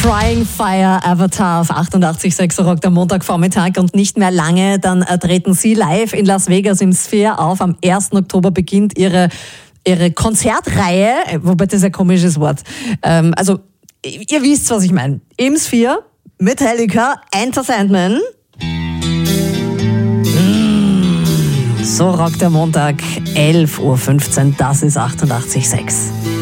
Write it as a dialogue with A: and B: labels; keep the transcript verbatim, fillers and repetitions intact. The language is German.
A: Crying Fire Avatar auf achtundachtzig Komma sechs Rock am Montagvormittag und nicht mehr lange, dann treten sie live in Las Vegas im Sphere auf. Am ersten Oktober beginnt ihre, ihre Konzertreihe, wobei das ist ein komisches Wort. Ähm, also, ihr wisst, was ich meine. Im Sphere, Metallica, Enter Sandman. Mm, so rockt der Montag, elf Uhr fünfzehn, das ist achtundachtzig Komma sechs.